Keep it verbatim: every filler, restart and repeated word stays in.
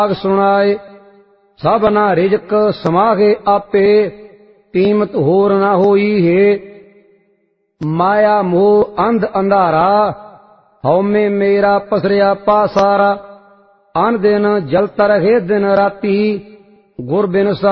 सुनाए सबना रिजक समागे आपे कीमत होर न होई है। माया मोह अंध अंधारा हौमे मेरा पसरिया पासारा अन दिन जलता रहे दिन राती गुर बिन